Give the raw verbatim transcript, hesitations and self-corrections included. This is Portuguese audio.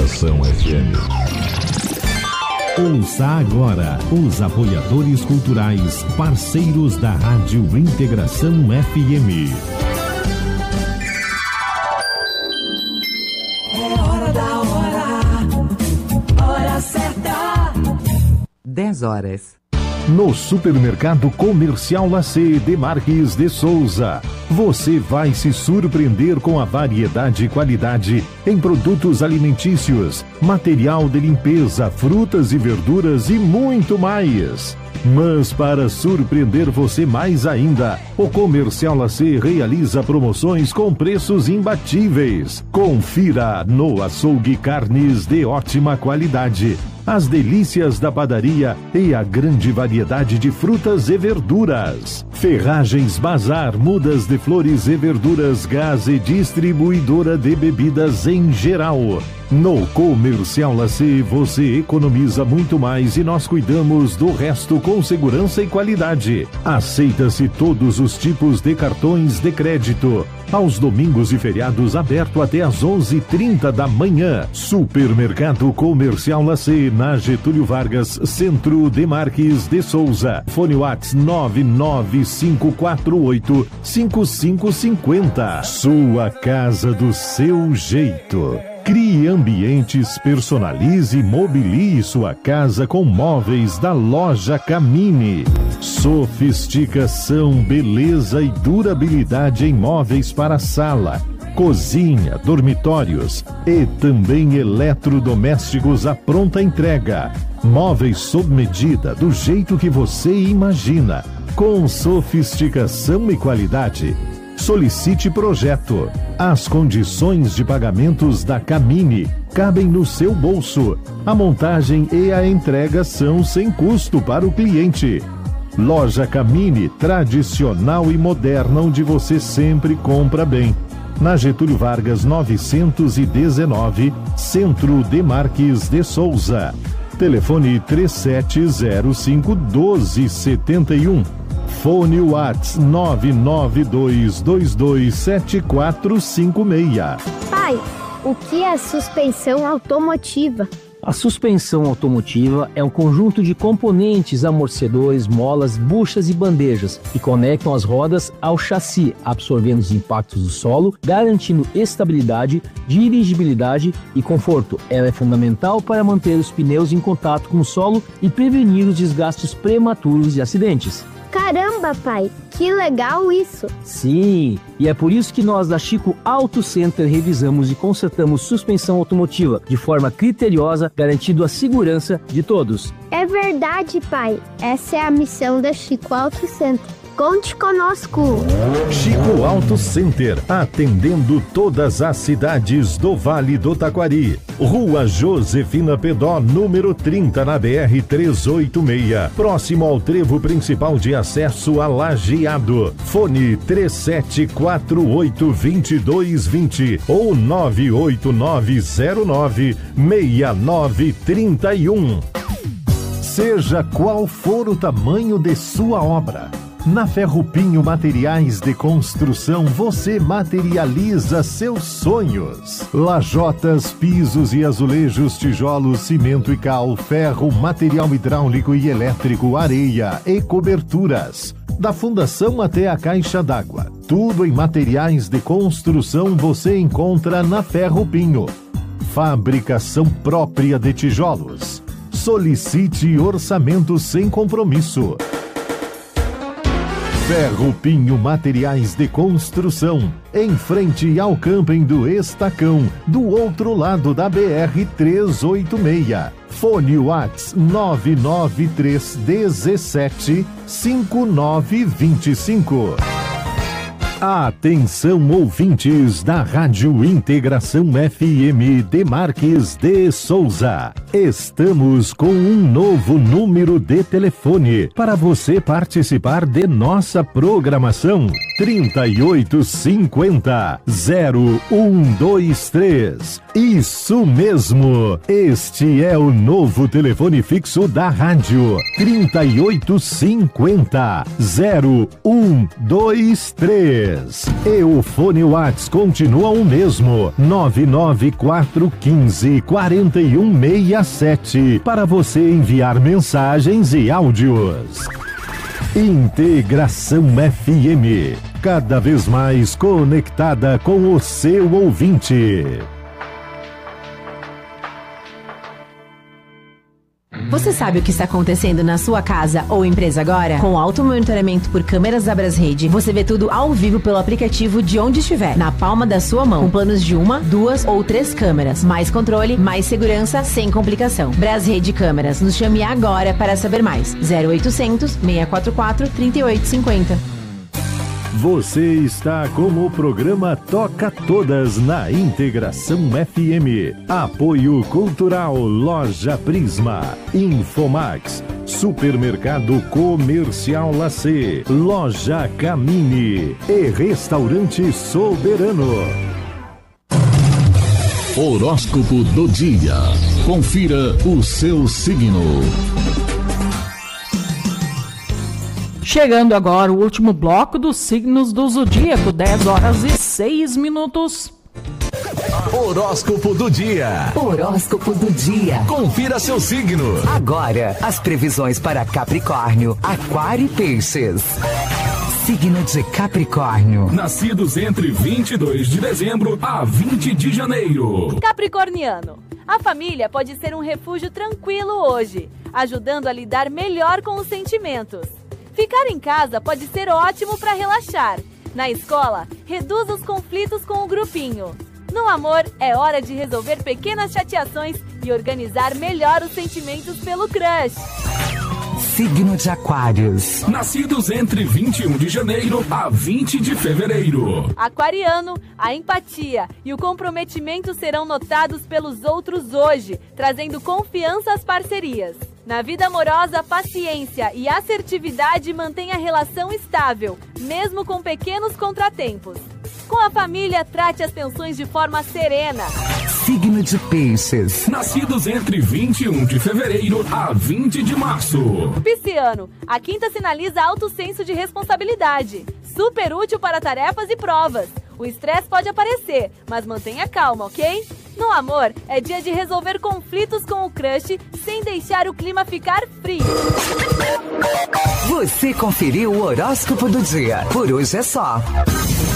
Integração F M. Ouça agora os apoiadores culturais, parceiros da Rádio Integração F M. É hora da hora, hora certa. dez horas. No Supermercado Comercial Lacê de Marques de Souza, você vai se surpreender com a variedade e qualidade em produtos alimentícios, material de limpeza, frutas e verduras e muito mais. Mas para surpreender você mais ainda, o Comercial Lacê realiza promoções com preços imbatíveis. Confira no açougue carnes de ótima qualidade, as delícias da padaria e a grande variedade de frutas e verduras. Ferragens Bazar, mudas de flores e verduras, gás e distribuidora de bebidas em geral. No Comercial Lacê você economiza muito mais e nós cuidamos do resto com segurança e qualidade. Aceita-se todos os tipos de cartões de crédito. Aos domingos e feriados aberto até às onze e trinta da manhã. Supermercado Comercial Lacê, na Getúlio Vargas, Centro de Marques de Souza. Fone WhatsApp nove nove cinco quatro oito cinco cinco cinco zero. Sua casa do seu jeito. Crie ambientes, personalize e mobilie sua casa com móveis da loja Camini. Sofisticação, beleza e durabilidade em móveis para sala, cozinha, dormitórios e também eletrodomésticos à pronta entrega. Móveis sob medida, do jeito que você imagina, com sofisticação e qualidade. Solicite projeto. As condições de pagamentos da Camini cabem no seu bolso. A montagem e a entrega são sem custo para o cliente. Loja Camini, tradicional e moderna, onde você sempre compra bem. Na Getúlio Vargas novecentos e dezenove, Centro de Marques de Souza. Telefone três sete zero cinco um dois sete um. Fone WhatsApp nove nove dois dois dois sete quatro cinco seis. Pai, o que é suspensão automotiva? A suspensão automotiva é um conjunto de componentes, amortecedores, molas, buchas e bandejas que conectam as rodas ao chassi, absorvendo os impactos do solo, garantindo estabilidade, dirigibilidade e conforto. Ela é fundamental para manter os pneus em contato com o solo e prevenir os desgastes prematuros e acidentes. Caramba, pai, que legal isso! Sim, e é por isso que nós da Chico Auto Center revisamos e consertamos suspensão automotiva de forma criteriosa, garantindo a segurança de todos. É verdade, pai. Essa é a missão da Chico Auto Center. Conte conosco. Chico Auto Center, atendendo todas as cidades do Vale do Taquari. Rua Josefina Pedó, número trinta, na B R trezentos e oitenta e seis, próximo ao trevo principal de acesso a Lajeado. Fone três sete quatro oito dois dois dois zero ou nove oito nove zero nove seis nove três um. Seja qual for o tamanho de sua obra, na Ferrupinho Materiais de Construção você materializa seus sonhos. Lajotas, pisos e azulejos, tijolos, cimento e cal, ferro, material hidráulico e elétrico, areia e coberturas. Da fundação até a caixa d'água, tudo em materiais de construção você encontra na Ferrupinho. Fabricação própria de tijolos. Solicite orçamento sem compromisso. Ferrupinho Materiais de Construção, em frente ao camping do Estacão, do outro lado da B R trezentos e oitenta e seis. Fone WhatsApp nove nove três um sete cinco nove dois cinco. Atenção, ouvintes da Rádio Integração F M de Marques de Souza. Estamos com um novo número de telefone para você participar de nossa programação. trinta e oito cinquenta, zero um dois três. Isso mesmo, este é o novo telefone fixo da rádio. trinta e oito cinquenta, zero um dois três. três. E o fone Whats continua o mesmo, nove nove quatro um cinco, quatro um seis sete, para você enviar mensagens e áudios. Integração F M, cada vez mais conectada com o seu ouvinte. Você sabe o que está acontecendo na sua casa ou empresa agora? Com o auto-monitoramento por câmeras da Brasrede, você vê tudo ao vivo pelo aplicativo de onde estiver, na palma da sua mão, com planos de uma, duas ou três câmeras. Mais controle, mais segurança, sem complicação. Brasrede Câmeras, nos chame agora para saber mais. zero oitocentos, seis quatro quatro, três oito cinco zero. Você está com o programa Toca Todas na Integração F M. Apoio Cultural Loja Prisma, Infomax, Supermercado Comercial Lacê, Loja Camini e Restaurante Soberano. Horóscopo do dia. Confira o seu signo. Chegando agora o último bloco dos signos do zodíaco, dez horas e seis minutos. Horóscopo do dia. Horóscopo do dia. Confira seu signo. Agora, as previsões para Capricórnio, Aquário e Peixes. Signo de Capricórnio. Nascidos entre vinte e dois de dezembro a vinte de janeiro. Capricorniano. A família pode ser um refúgio tranquilo hoje, ajudando a lidar melhor com os sentimentos. Ficar em casa pode ser ótimo para relaxar. Na escola, reduza os conflitos com o grupinho. No amor, é hora de resolver pequenas chateações e organizar melhor os sentimentos pelo crush. Signo de Aquários. Nascidos entre vinte e um de janeiro a vinte de fevereiro. Aquariano, a empatia e o comprometimento serão notados pelos outros hoje, trazendo confiança às parcerias. Na vida amorosa, paciência e assertividade mantêm a relação estável, mesmo com pequenos contratempos. Com a família, trate as tensões de forma serena. Signo de Peixes. Nascidos entre vinte e um de fevereiro a vinte de março. Pisciano, a quinta sinaliza alto senso de responsabilidade. Super útil para tarefas e provas. O estresse pode aparecer, mas mantenha calma, ok? No amor, é dia de resolver conflitos com o crush sem deixar o clima ficar frio. Você conferiu o horóscopo do dia. Por hoje é só.